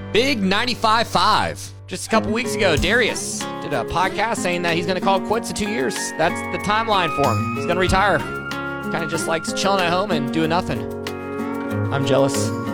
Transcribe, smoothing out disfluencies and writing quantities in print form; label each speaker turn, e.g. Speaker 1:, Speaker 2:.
Speaker 1: Big 95.5. Just a couple weeks ago, Darius did a podcast saying that he's going to call it quits in 2 years. That's the timeline for him. He's going to retire. Kind of just likes chilling at home and doing nothing. I'm jealous.